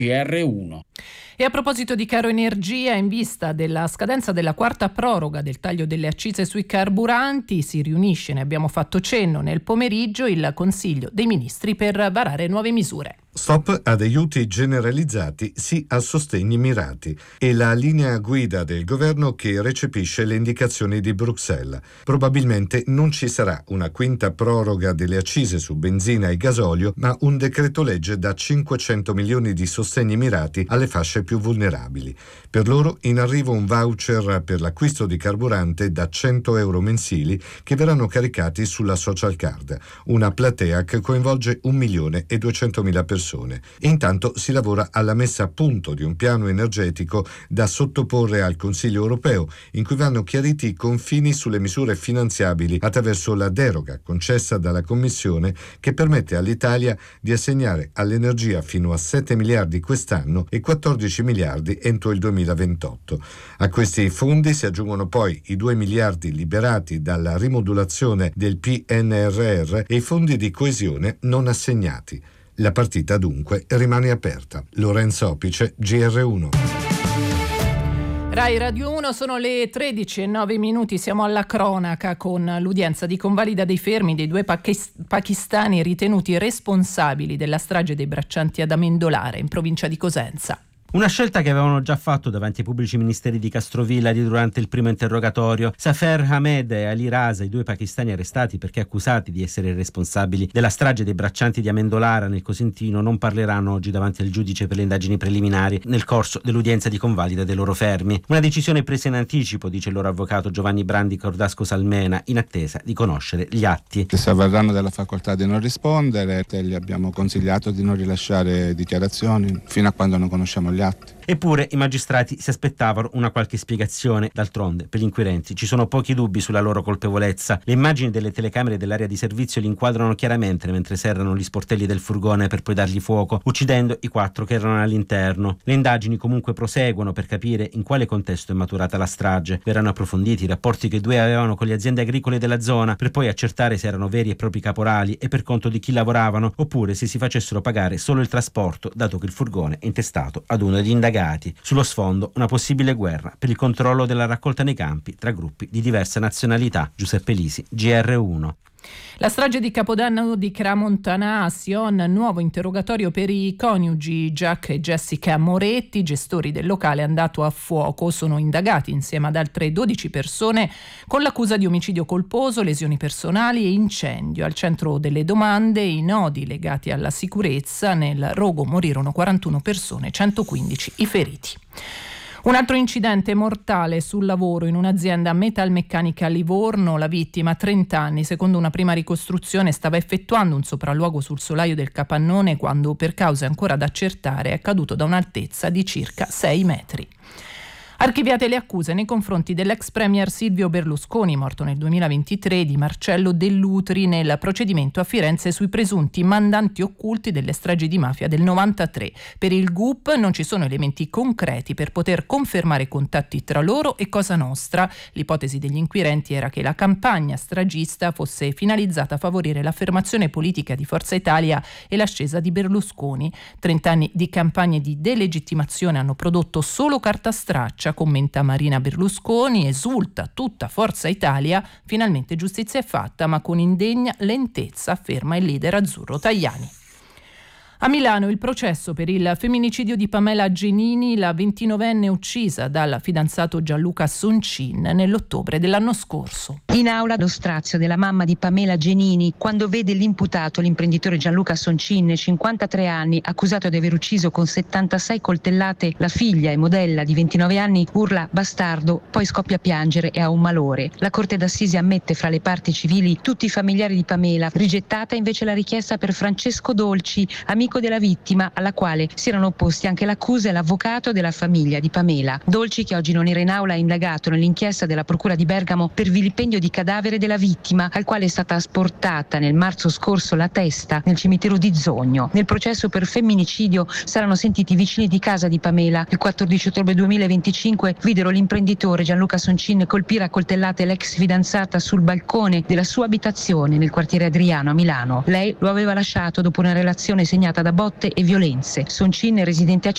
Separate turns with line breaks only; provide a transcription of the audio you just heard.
GR1.
E a proposito di caro energia, in vista della scadenza della quarta proroga del taglio delle accise sui carburanti, si riunisce, ne abbiamo fatto cenno nel pomeriggio, il Consiglio dei Ministri per varare nuove misure.
Stop ad aiuti generalizzati, sì a sostegni mirati. È la linea guida del governo che recepisce le indicazioni di Bruxelles. Probabilmente non ci sarà una quinta proroga delle accise su benzina e gasolio, ma un decreto legge da 500 milioni di sostegni mirati alle fasce più vulnerabili. Per loro in arrivo un voucher per l'acquisto di carburante da 100 euro mensili che verranno caricati sulla social card, una platea che coinvolge 1.200.000 persone. E intanto si lavora alla messa a punto di un piano energetico da sottoporre al Consiglio europeo, in cui vanno chiariti i confini sulle misure finanziabili attraverso la deroga concessa dalla Commissione che permette all'Italia di assegnare all'energia fino a 7 miliardi quest'anno e 14 miliardi entro il 2028. A questi fondi si aggiungono poi i 2 miliardi liberati dalla rimodulazione del PNRR e i fondi di coesione non assegnati. La partita dunque rimane aperta. Lorenzo Opice, GR1.
Rai Radio 1, sono le 13:09, siamo alla cronaca con l'udienza di convalida dei fermi dei 2 pakistani ritenuti responsabili della strage dei braccianti ad Amendolare, in provincia di Cosenza.
Una scelta che avevano già fatto davanti ai pubblici ministeri di Castrovillari durante il primo interrogatorio. Safer Hamed e Ali Raza, i 2 pakistani arrestati perché accusati di essere responsabili della strage dei braccianti di Amendolara nel Cosentino, non parleranno oggi davanti al giudice per le indagini preliminari nel corso dell'udienza di convalida dei loro fermi. Una decisione presa in anticipo, dice il loro avvocato Giovanni Brandi Cordasco Salmena, in attesa di conoscere gli atti.
Si avvarranno della facoltà di non rispondere, gli abbiamo consigliato di non rilasciare dichiarazioni fino a quando non conosciamo gli atti.
Eppure i magistrati si aspettavano una qualche spiegazione. D'altronde per gli inquirenti ci sono pochi dubbi sulla loro colpevolezza. Le immagini delle telecamere dell'area di servizio li inquadrano chiaramente mentre serrano gli sportelli del furgone per poi dargli fuoco, uccidendo i 4 che erano all'interno. Le indagini comunque proseguono per capire in quale contesto è maturata la strage. Verranno approfonditi i rapporti che i 2 avevano con le aziende agricole della zona per poi accertare se erano veri e propri caporali e per conto di chi lavoravano, oppure se si facessero pagare solo il trasporto, dato che il furgone è intestato ad uno degli indagati. Sullo sfondo una possibile guerra per il controllo della raccolta nei campi tra gruppi di diversa nazionalità. Giuseppe Lisi, GR1.
La strage di Capodanno di Cramontana a Sion, nuovo interrogatorio per i coniugi Jack e Jessica Moretti, gestori del locale andato a fuoco. Sono indagati insieme ad altre 12 persone con l'accusa di omicidio colposo, lesioni personali e incendio. Al centro delle domande i nodi legati alla sicurezza. Nel rogo morirono 41 persone, 115 i feriti. Un altro incidente mortale sul lavoro in un'azienda metalmeccanica a Livorno. La vittima, 30 anni, secondo una prima ricostruzione stava effettuando un sopralluogo sul solaio del capannone quando, per cause ancora da accertare, è caduto da un'altezza di circa 6 metri. Archiviate le accuse nei confronti dell'ex premier Silvio Berlusconi, morto nel 2023, di Marcello Dell'Utri nel procedimento a Firenze sui presunti mandanti occulti delle stragi di mafia del 93. Per il GUP non ci sono elementi concreti per poter confermare contatti tra loro e Cosa Nostra. L'ipotesi degli inquirenti era che la campagna stragista fosse finalizzata a favorire l'affermazione politica di Forza Italia e l'ascesa di Berlusconi. 30 anni di campagne di delegittimazione hanno prodotto solo carta straccia, commenta Marina Berlusconi, esulta tutta Forza Italia, finalmente giustizia è fatta, ma con indegna lentezza, afferma il leader azzurro Tajani. A Milano il processo per il femminicidio di Pamela Genini, la 29enne uccisa dal fidanzato Gianluca Soncin nell'ottobre dell'anno scorso.
In aula lo strazio della mamma di Pamela Genini quando vede l'imputato, l'imprenditore Gianluca Soncin, 53 anni, accusato di aver ucciso con 76 coltellate la figlia e modella di 29 anni, urla bastardo, poi scoppia a piangere e ha un malore. La Corte d'Assisi ammette fra le parti civili tutti i familiari di Pamela, rigettata invece la richiesta per Francesco Dolci, amico della vittima, alla quale si erano opposti anche l'accusa e l'avvocato della famiglia di Pamela. Dolci, che oggi non era in aula, è indagato nell'inchiesta della Procura di Bergamo per vilipendio di cadavere della vittima, al quale è stata asportata nel marzo scorso la testa nel cimitero di Zogno. Nel processo per femminicidio saranno sentiti i vicini di casa di Pamela. Il 14 ottobre 2025 videro l'imprenditore Gianluca Soncin colpire a coltellate l'ex fidanzata sul balcone della sua abitazione nel quartiere Adriano a Milano. Lei lo aveva lasciato dopo una relazione segnata da botte e violenze. Soncin, residente a